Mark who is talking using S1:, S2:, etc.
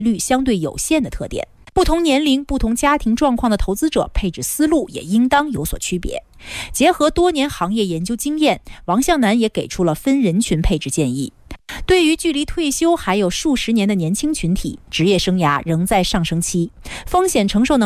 S1: 率相对有限的特点。不同年龄、不同家庭状况的投资者配置思路也应当有所区别。结合多年行业研究经验，王向南也给出了分人群配置建议。对于距离退休还有数十年的年轻群体，职业生涯仍在上升期，风险承受能